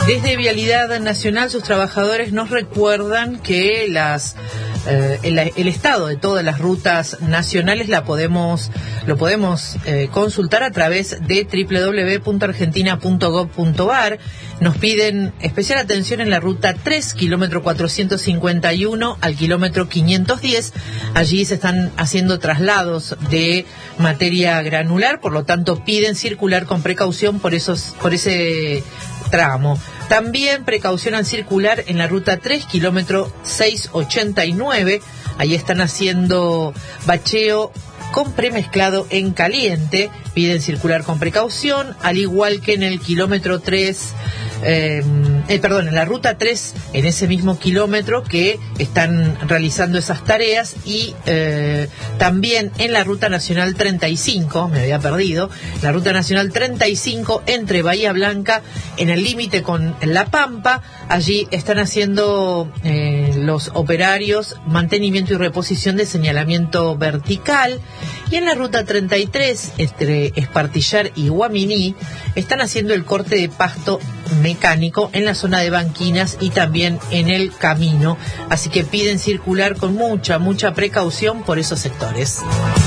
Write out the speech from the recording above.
Desde Vialidad Nacional, sus trabajadores nos recuerdan que el estado de todas las rutas nacionales lo podemos consultar a través de www.argentina.gov.ar. Nos piden especial atención en la ruta 3, kilómetro 451 al kilómetro 510. Allí se están haciendo traslados de materia granular, por lo tanto piden circular con precaución por ese tramo. También precaución al circular en la ruta 3, kilómetro 689. Ahí están haciendo bacheo con premezclado en caliente. Piden circular con precaución, al igual que en el kilómetro 3, en la ruta 3, en ese mismo kilómetro que están realizando esas tareas, y también en la ruta nacional 35, me había perdido, la ruta nacional 35 entre Bahía Blanca, en el límite con La Pampa. Allí están haciendo los operarios mantenimiento y reposición de señalamiento vertical. Y en la ruta 33, entre Espartillar y Guaminí, están haciendo el corte de pasto mecánico en la zona de banquinas y también en el camino. Así que piden circular con mucha precaución por esos sectores.